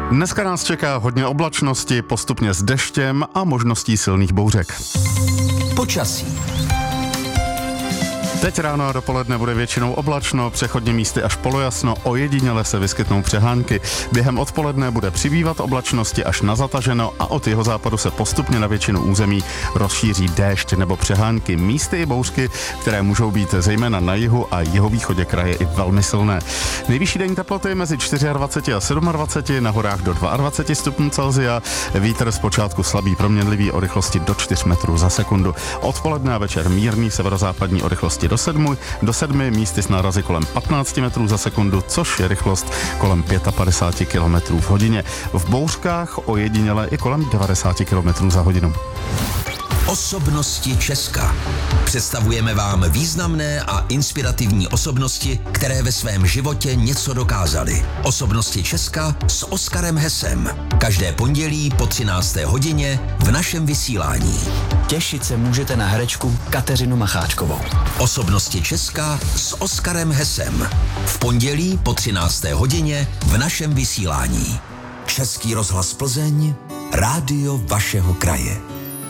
Dneska nás čeká hodně oblačnosti, postupně s deštěm a možností silných bouřek. Počasí. Teď ráno a dopoledne bude většinou oblačno, přechodně místy až polojasno, ojediněle se vyskytnou přehánky. Během odpoledne bude přibývat oblačnosti až na zataženo a od jihozápadu se postupně na většinu území rozšíří déšť nebo přehánky. Místy i bouřky, které můžou být zejména na jihu a jihovýchodě kraje i velmi silné. Nejvyšší denní teploty mezi 24 a 27, na horách do 22 stupňů Celsia, vítr zpočátku slabý proměnlivý o rychlosti do 4 metrů za sekundu. Odpoledne a večer mírný severozápadní o rychlosti do 7 místy s nárazy kolem 15 metrů za sekundu, což je rychlost kolem 55 km v hodině. V bouřkách ojediněle i kolem 90 km za hodinu. Osobnosti Česka. Představujeme vám významné a inspirativní osobnosti, které ve svém životě něco dokázaly. Osobnosti Česka s Oskarem Hesem. Každé pondělí po 13. hodině v našem vysílání. Těšit se můžete na herečku Kateřinu Macháčkovou. Osobnosti Česka s Oskarem Hesem. V pondělí po 13. hodině v našem vysílání. Český rozhlas Plzeň, rádio vašeho kraje.